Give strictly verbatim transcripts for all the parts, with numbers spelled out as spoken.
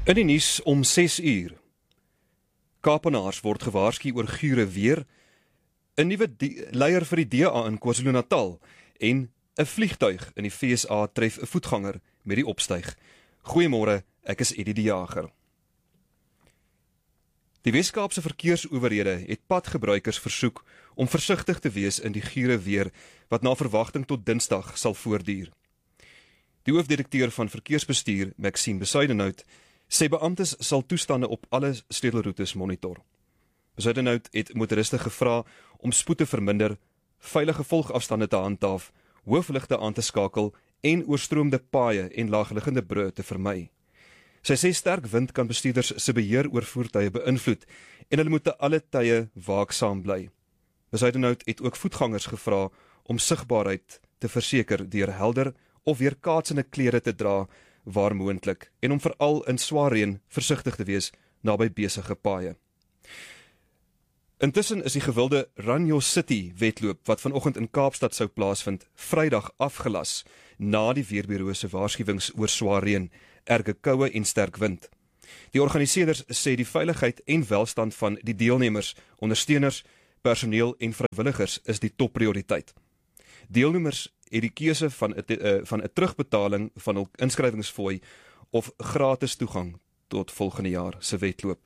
In die nuus om ses uur. Kaapenaars word gewaarsku oor gure weer, 'n nuwe leier vir die D A in KwaZulu-Natal en 'n vliegtuig in die V S A tref 'n voetganger met die opstyg. Goeiemôre, ek is Eddie die Jager. Die Wes-Kaapse verkeersowerhede het padgebruikers versoek om versigtig te wees in die gure weer wat na verwagting tot Dinsdag sal voortduur. Die hoofdirekteur van verkeersbestuur, Maxime Besuidenhout, sê beamptes sal toestande op alle sleutelroetes monitor. Besuidenhout het motoriste gevra om spoed te verminder, veilige volgafstande te handhaaf, hoofligte aan te skakel en oorstroomde paaie en laagliggende brûe te vermy. Sy sê sterk wind kan bestuurders se beheer oor voertuie beïnvloed en hulle moet te alle tye waaksaam bly. Besuidenhout het ook voetgangers gevra om sigbaarheid te verseker deur helder of weerkaatsende klere te dra waar moontlik en om veral in swaar reën versigtig te wees naby besige paaie. Intussen is die gewilde Run Your City wedloop wat vanoggend in Kaapstad sou plaasvind, Vrydag afgelas na die weerbureau se waarskuwings oor swaar reën, erge koue en sterk wind. Die organiseerders sê die veiligheid en welstand van die deelnemers, ondersteuners, personeel en vrywilligers is die topprioriteit. Deelnemers het die keuse van 'n van 'n terugbetaling van hul inskrywingsfooi of gratis toegang tot volgende jaar se wedloop.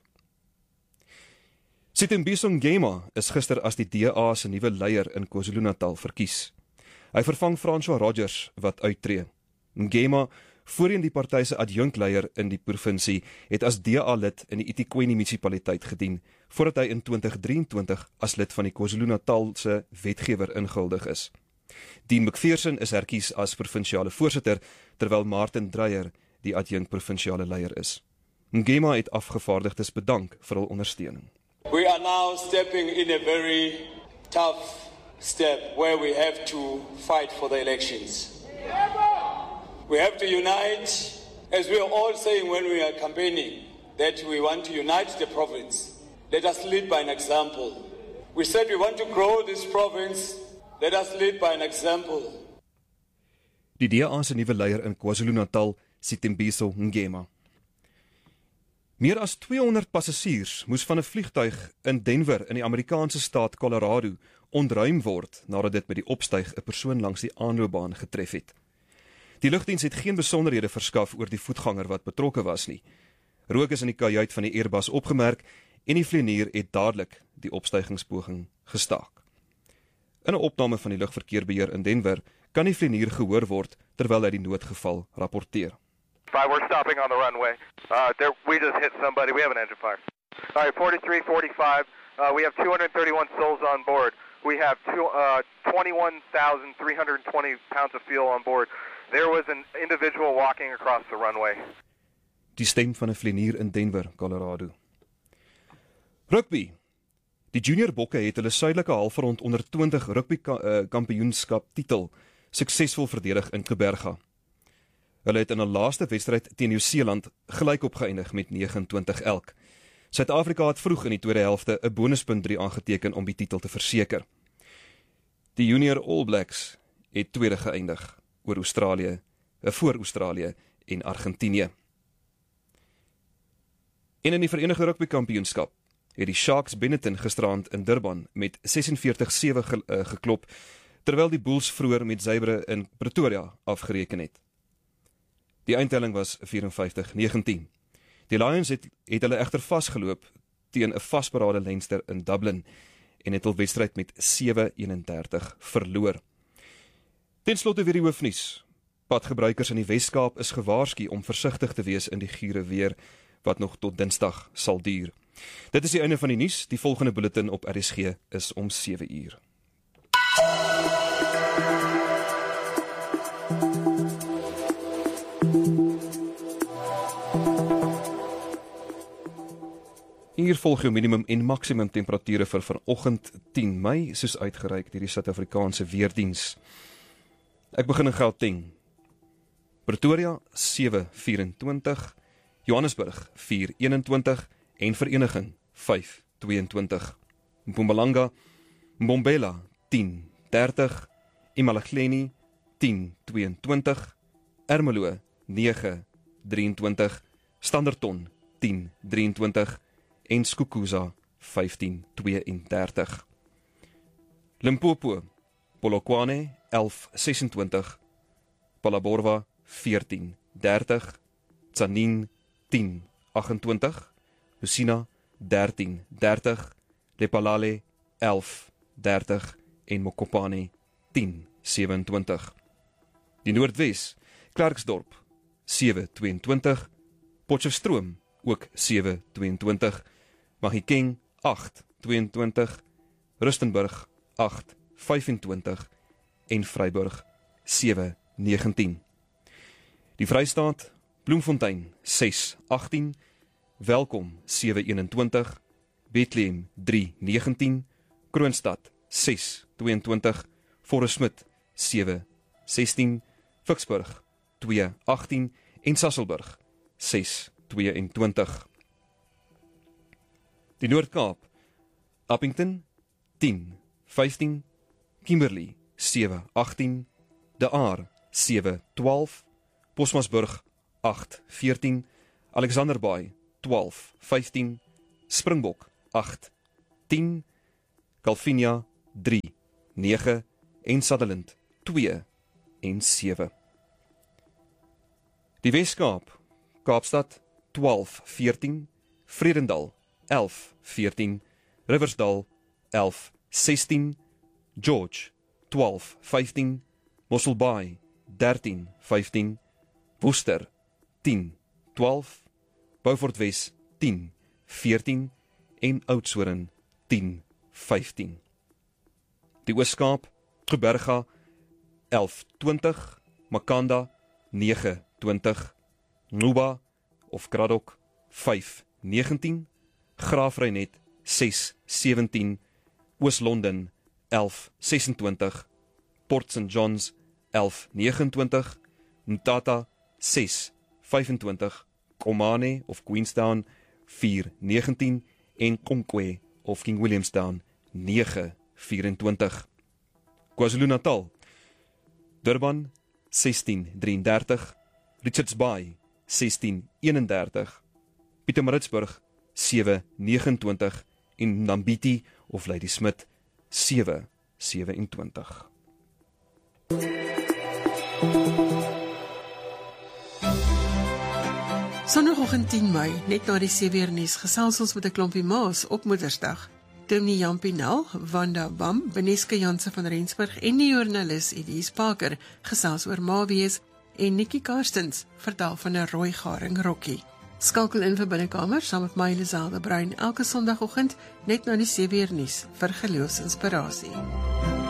Sitembiso Ngema is gister as die D A se nuwe leier in KwaZulu-Natal verkies. Hy vervang François Rogers wat uittreë. Ngema, voorheen die party se adjunkleier in die provinsie, het as D A-lid in die eThekwini munisipaliteit gedien, voordat hy in twintig drieëntwintig as lid van die KwaZulu-Natal se wetgewer ingehuldig is. Dean McPherson is herkies as provinsiale voorsitter, terwyl Martin Dreyer die adjunk provinsiale leier is. Ngema het afgevaardigdes bedank vir hul ondersteuning. We are now stepping in a very tough step where we have to fight for the elections. We have to unite, as we are all saying when we are campaigning, that we want to unite the province. Let us lead by an example. We said we want to grow this province. Let us lead by an example. Die D A se nuwe leier in KwaZulu-Natal, Sitembiso Ngema. Meer as tweehonderd passasiers moes van 'n vliegtuig in Denver in die Amerikaanse staat Colorado ontruim word nadat dit met die opstyg 'n persoon langs die aanloopbaan getref het. Die lugdiens het geen besonderhede verskaf oor die voetganger wat betrokke was nie. Rook is in die kajuit van die Airbus opgemerk en die vlieënier het dadelik die opstygingspoging gestaak. In 'n opname van die lugverkeerbeheer in Denver kan die vlieënier gehoor word terwyl hy die noodgeval rapporteer. We're stopping on the runway. Uh, there, we just hit somebody. We have an engine fire. All right, forty-three forty-five. Uh, we have two hundred thirty-one souls on board. We have two, uh, twenty-one thousand three hundred twenty pounds of fuel on board. There was an individual walking across the runway. Die stem van 'n vlieënier in Denver, Colorado. Rugby. Die junior bokke het hulle suidelike halfrond onder twintig rugby uh, kampioenskap titel suksesvol verdedig in Gqeberha. Hulle het in 'n laaste wedstryd teen Nieu-Seeland gelyk opgeëindig met negenentwintig elk. Suid-Afrika het vroeg in die tweede helfte 'n bonuspunt drie aangeteken om die titel te verseker. Die junior All Blacks het tweede geëindig oor Australië, voor Australië en Argentinië. En in die Verenigde Rugby Kampioenskap het die Sharks Benetton gisterand in Durban met sesenveertig sewe ge, uh, geklop, terwyl die Bulls vroeër met Zybre in Pretoria afgereken het. Die eindtelling was vyfenvyftig negentien. Die Lions het, het hulle egter vasgeloop teen 'n vasberade Leinster in Dublin en het hul wedstryd met sewe eenendertig verloor. Ten slotte weer die hoofnuus. Padgebruikers in die Wes-Kaap is gewaarsku om versigtig te wees in die gure weer wat nog tot Dinsdag sal duur. Dit is die einde van die nuus. Die volgende bulletin op R S G is om sewe uur. Hier volg jou minimum en maksimum temperature vir vanoggend tien Mei, soos uitgereik deur die Suid-Afrikaanse Weerdiens. Ek begin in Gauteng. Pretoria sewe vyf-en-twintig, Johannesburg vier eenentwintig en Vereniging vyf tweeëntwintig. Mpumalanga, Mbombela tien dertig, Emalahleni tien tweeëntwintig, Ermelo nege drieëntwintig, Standerton tien drieëntwintig en Skukuza vyftien tweeëndertig. Limpopo, Polokwane elf sesentwintig, Phalaborwa veertien dertig, Tzaneen tien agentwintig, Lucina dertien dertig, Lephalale elf dertig en Mokopane tien sewentwintig. Die Noordwes, Klerksdorp sewe tweeëntwintig, Potchefstroom ook sewe tweeëntwintig, Mahikeng agt tweeëntwintig, Rustenburg agt vyfentwintig en Vryburg sewe negentien. Die Vrystaat, Bloemfontein ses agtien, Welkom sewe eenentwintig, Bethlehem drie negentien, Kroonstad ses tweeëntwintig, Forest Smith sewe sestien, Vicksburg twee agtien en Sasolburg ses tweeëntwintig. Die Noord-Kaap, Appington tien vyftien, Kimberley sewe agtien, De Aar sewe twaalf, Bosmasburg agt veertien, Alexanderbaai twaalf vyftien, Springbok agt tien, Calvinia drie nege en Sutherland twee en sewe. Die Wes-Kaap, Kaapstad twaalf veertien, Vredendal elf veertien, Riversdal elf sestien, George twaalf vyftien, Mosselbaai dertien vyftien, Worcester tien twaalf, Beaufort Wes tien veertien en Oudtshoorn tien vyftien. Die Oos-Kaap, Gqeberga elf twintig, Makanda nege twintig, Nuba of Kraddock vyf negentien, Graafreinet ses sewentien, Oos-London elf sesentwintig, Port Saint Johns elf negenentwintig, Mthatha ses vyfentwintig, Komane of Queenstown vier negentien en Konkwe of King Williamstown nege vyfentwintig. KwaZulu-Natal, Durban sestien drieëndertig, Richards Bay sestien eenendertig, Pietermaritzburg sewe negenentwintig en Nambiti of Ladysmith sewe sewentwintig. Sondagoggend tien Mei, net na die sewe uur nuus, gesels ons met 'n klompie ma's op Moedersdag. Dominee Jan Pinaal, Wanda Bam, Beneske Jansen van Rensburg en die joernalis Elise Parker gesels oor mawees en Nikki Karstens vertel van 'n rooi garing rokkie. Skakel in vir Binnekamer saam met my Liselde Bruin elke Sondagoggend net na die sewe uur nuus vir geloofsinspirasie.